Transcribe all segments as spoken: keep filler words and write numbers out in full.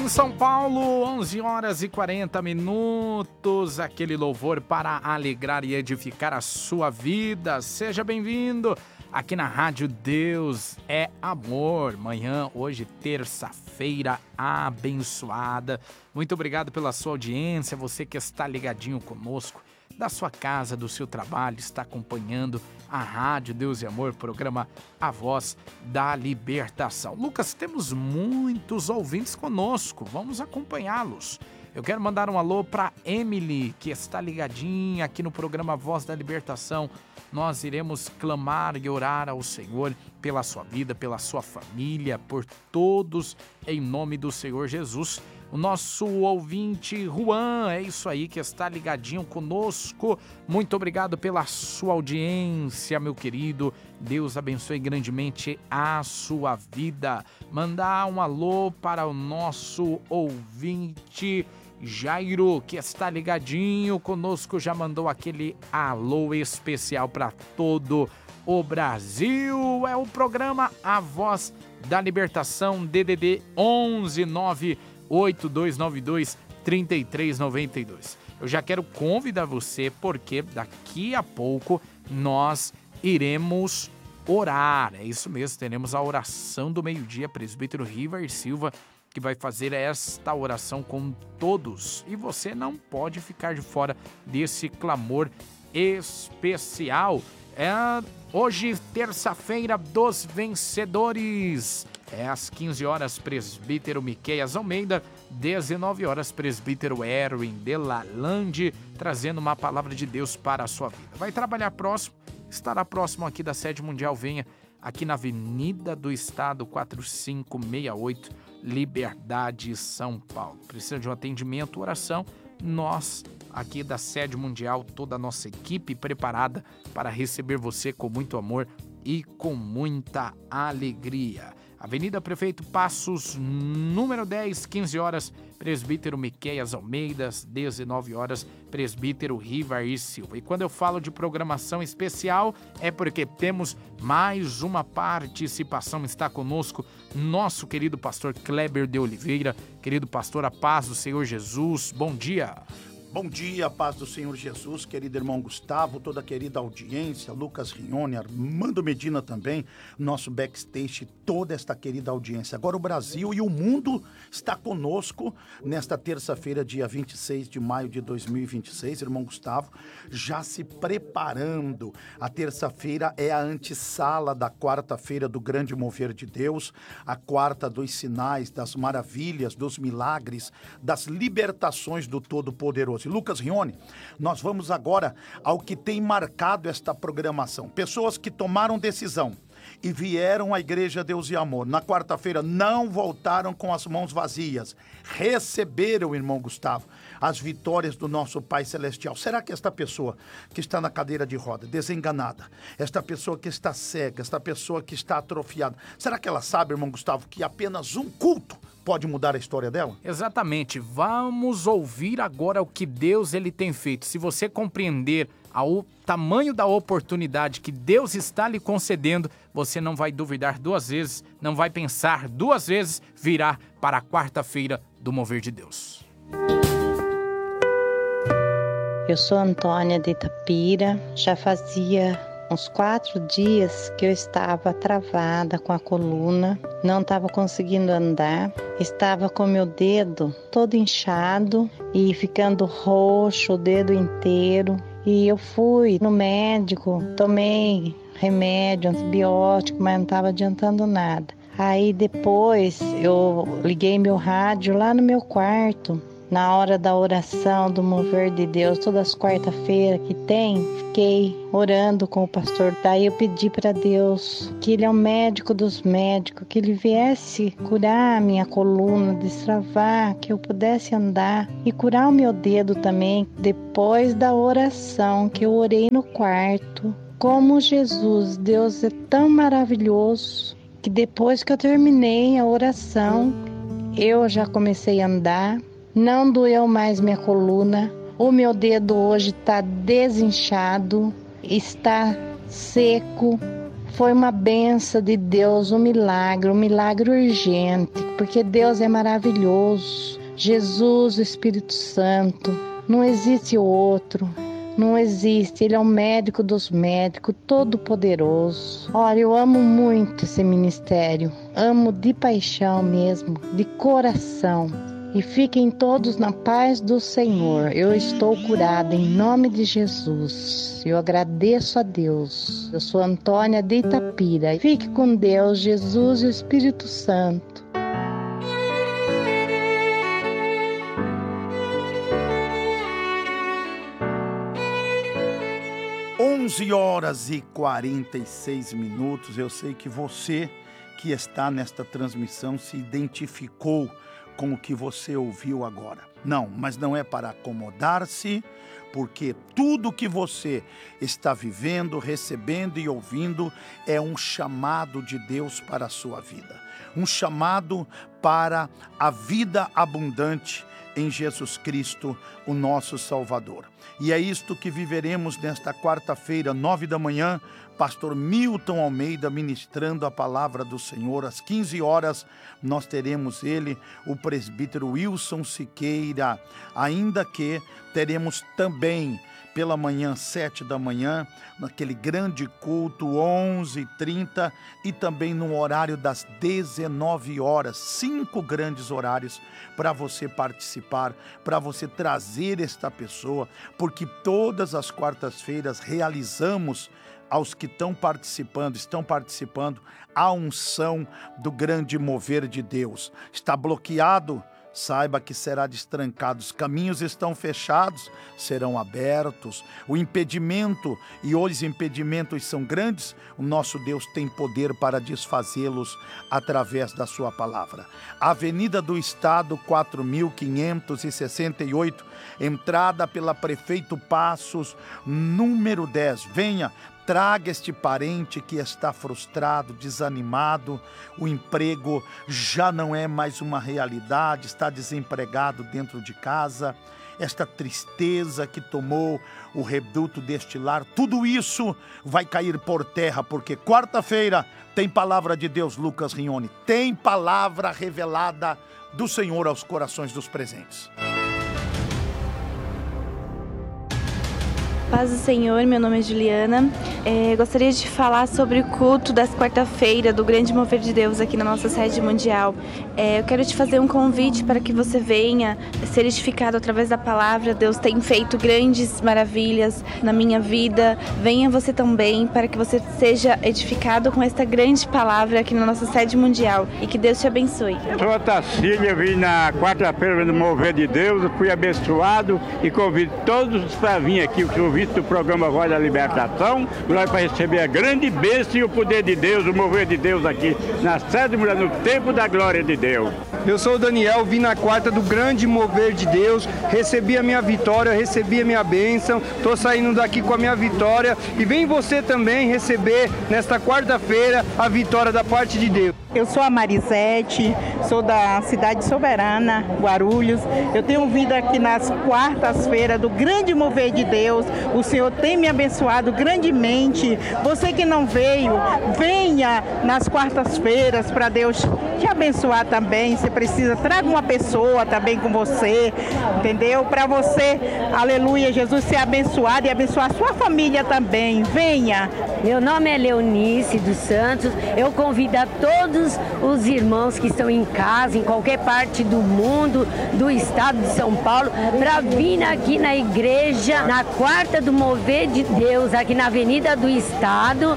Em São Paulo, onze horas e quarenta minutos, aquele louvor para alegrar e edificar a sua vida. Seja bem-vindo aqui na Rádio Deus é Amor. Manhã, hoje, terça-feira abençoada. Muito obrigado pela sua audiência, você que está ligadinho conosco, da sua casa, do seu trabalho, está acompanhando a Rádio Deus e Amor, programa A Voz da Libertação. Lucas, temos muitos ouvintes conosco, vamos acompanhá-los. Eu quero mandar um alô para Emily, que está ligadinha aqui no programa A Voz da Libertação. Nós iremos clamar e orar ao Senhor pela sua vida, pela sua família, por todos, em nome do Senhor Jesus. O nosso ouvinte Juan, é isso aí, que está ligadinho conosco. Muito obrigado pela sua audiência, meu querido. Deus abençoe grandemente a sua vida. Mandar um alô para o nosso ouvinte Jairo, que está ligadinho conosco, já mandou aquele alô especial para todo o Brasil. É o programa A Voz da Libertação, D D D onze nove oito dois nove dois, três três nove dois. Eu já quero convidar você, porque daqui a pouco nós iremos orar. É isso mesmo, teremos a oração do meio-dia, presbítero River Silva, que vai fazer esta oração com todos. E você não pode ficar de fora desse clamor especial. É hoje, terça-feira dos vencedores. É às quinze horas, presbítero Miqueias Almeida, dezenove horas, presbítero Erwin Delalande, trazendo uma palavra de Deus para a sua vida. Vai trabalhar próximo, estará próximo aqui da sede mundial, venha aqui na Avenida do Estado, quatro cinco seis oito, Liberdade, São Paulo. Precisa de um atendimento, oração? Nós, aqui da sede mundial, toda a nossa equipe preparada para receber você com muito amor e com muita alegria. Avenida Prefeito Passos, número dez, quinze horas, presbítero Miqueias Almeida, dezenove horas, presbítero Rivair Silva. E quando eu falo de programação especial, é porque temos mais uma participação. Está conosco nosso querido pastor Kleber de Oliveira, querido pastor, a paz do Senhor Jesus. Bom dia. Bom dia, a paz do Senhor Jesus, querido irmão Gustavo, toda a querida audiência, Lucas Rione, Armando Medina também, nosso backstage, toda esta querida audiência. Agora o Brasil e o mundo está conosco nesta terça-feira, dia vinte e seis de maio de dois mil e vinte e seis, irmão Gustavo, já se preparando. A terça-feira é a antessala da quarta-feira do grande mover de Deus, a quarta dos sinais, das maravilhas, dos milagres, das libertações do Todo-Poderoso. Lucas Rione, nós vamos agora ao que tem marcado esta programação. Pessoas que tomaram decisão e vieram à Igreja Deus e Amor. Na quarta-feira não voltaram com as mãos vazias. Receberam, irmão Gustavo, as vitórias do nosso Pai Celestial. Será que esta pessoa que está na cadeira de roda, desenganada, esta pessoa que está cega, esta pessoa que está atrofiada, será que ela sabe, irmão Gustavo, que apenas um culto pode mudar a história dela? Exatamente. Vamos ouvir agora o que Deus ele tem feito. Se você compreender o tamanho da oportunidade que Deus está lhe concedendo, você não vai duvidar duas vezes, não vai pensar duas vezes, virá para a quarta-feira do mover de Deus. Eu sou Antônia de Itapira, já fazia uns quatro dias que eu estava travada com a coluna, não estava conseguindo andar, estava com meu dedo todo inchado e ficando roxo, o dedo inteiro. E eu fui no médico, tomei remédio, antibiótico, mas não estava adiantando nada. Aí depois eu liguei meu rádio lá no meu quarto, na hora da oração do mover de Deus, todas as quarta-feiras que tem, fiquei orando com o pastor. Daí eu pedi para Deus que Ele é o médico dos médicos, que Ele viesse curar a minha coluna, destravar, que eu pudesse andar e curar o meu dedo também. Depois da oração que eu orei no quarto, como Jesus, Deus é tão maravilhoso, que depois que eu terminei a oração, eu já comecei a andar. Não doeu mais minha coluna, o meu dedo hoje está desinchado, está seco, Foi uma benção de Deus, um milagre, um milagre urgente, porque Deus é maravilhoso. Jesus, o Espírito Santo, não existe outro. Não existe, Ele é o médico dos médicos, todo poderoso. Olha, eu amo muito esse ministério, amo de paixão mesmo, de coração. E fiquem todos na paz do Senhor. Eu estou curada em nome de Jesus. Eu agradeço a Deus. Eu sou Antônia de Itapira. Fique com Deus, Jesus e o Espírito Santo. onze horas e quarenta e seis minutos. Eu sei que você que está nesta transmissão se identificou com o que você ouviu agora. Não, mas não é para acomodar-se, porque tudo que você está vivendo, recebendo e ouvindo é um chamado de Deus para a sua vida. Um chamado para a vida abundante em Jesus Cristo, o nosso Salvador. E é isto que viveremos nesta quarta-feira, nove da manhã, pastor Milton Almeida ministrando a palavra do Senhor. Às quinze horas nós teremos ele, o presbítero Wilson Siqueira, ainda que teremos também pela manhã, sete da manhã, naquele grande culto, onze e trinta, e também no horário das dezenove horas, cinco grandes horários para você participar, para você trazer esta pessoa, porque todas as quartas-feiras realizamos aos que estão participando, estão participando, a unção do grande mover de Deus. Está bloqueado? Saiba que será destrancado, os caminhos estão fechados, serão abertos. O impedimento, e hoje os impedimentos são grandes, o nosso Deus tem poder para desfazê-los através da sua palavra. Avenida do Estado, quatro mil quinhentos e sessenta e oito, entrada pela Prefeito Passos, número dez. Venha, traga este parente que está frustrado, desanimado, o emprego já não é mais uma realidade, está desempregado dentro de casa, esta tristeza que tomou o reduto deste lar, tudo isso vai cair por terra, porque quarta-feira tem palavra de Deus, Lucas Rione, tem palavra revelada do Senhor aos corações dos presentes. Paz do Senhor, meu nome é Juliana. É, gostaria de falar sobre o culto das quarta-feira do Grande Mover de Deus aqui na nossa sede mundial. É, eu quero te fazer um convite para que você venha ser edificado através da palavra. Deus tem feito grandes maravilhas na minha vida. Venha você também para que você seja edificado com esta grande palavra aqui na nossa sede mundial. E que Deus te abençoe. Sou a Tacília, vim na quarta-feira do Mover de Deus, fui abençoado e convido todos para vir aqui, que ouvi do programa Voz da Libertação, nós para receber a grande bênção e o poder de Deus, o mover de Deus aqui na sede mulher, no tempo da glória de Deus. Eu sou o Daniel, vim na quarta do grande mover de Deus, recebi a minha vitória, recebi a minha bênção, estou saindo daqui com a minha vitória e vem você também receber nesta quarta-feira a vitória da parte de Deus. Eu sou a Marisete, sou da cidade soberana, Guarulhos. Eu tenho vindo aqui nas quartas-feiras do grande mover de Deus. O Senhor tem me abençoado grandemente. Você que não veio, venha nas quartas-feiras para Deus te abençoar também. Você precisa, traga uma pessoa também com você, entendeu? Para você, aleluia, Jesus ser abençoado e abençoar a sua família também. Venha. Meu nome é Leonice dos Santos. Eu convido a todos os irmãos que estão em casa, em qualquer parte do mundo, do estado de São Paulo, para vir aqui na igreja, na quarta do Mover de Deus, aqui na Avenida do Estado,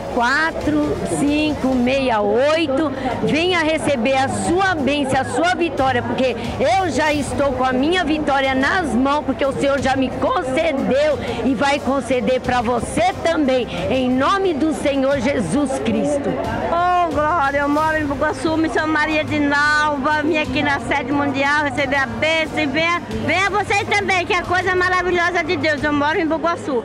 quatro cinco seis oito. Venha receber a sua bênção, a sua vitória, porque eu já estou com a minha vitória nas mãos, porque o Senhor já me concedeu e vai conceder para você também, em nome do Senhor Jesus Cristo. Oh, glória, eu moro em Bugaçu, me chamo Maria de Nalva, vim aqui na sede mundial receber a bênção e venha, venha vocês também, que é a coisa maravilhosa de Deus, eu moro em Bugaçu.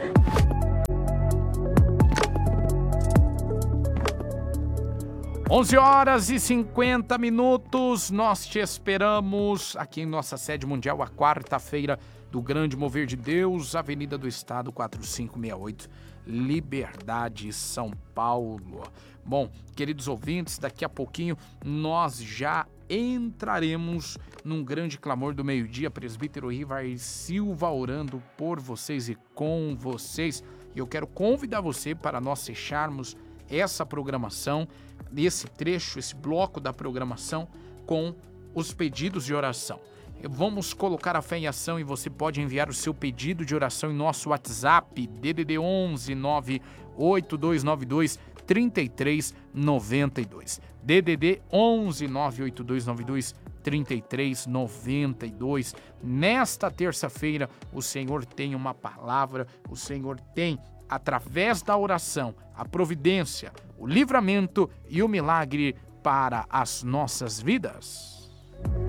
onze horas e cinquenta minutos, nós te esperamos aqui em nossa sede mundial, a quarta-feira do Grande Mover de Deus, Avenida do Estado, quatro cinco seis oito, Liberdade, São Paulo. Bom, queridos ouvintes, daqui a pouquinho nós já entraremos num grande clamor do meio-dia. Presbítero Rivar Silva orando por vocês e com vocês. E eu quero convidar você para nós fecharmos essa programação, esse trecho, esse bloco da programação com os pedidos de oração. Vamos colocar a fé em ação e você pode enviar o seu pedido de oração em nosso WhatsApp, D D D onze nove oito dois nove dois três três nove dois. D D D onze nove oito dois nove dois três três nove dois. Nesta terça-feira, o Senhor tem uma palavra, o Senhor tem, através da oração, a providência, o livramento e o milagre para as nossas vidas.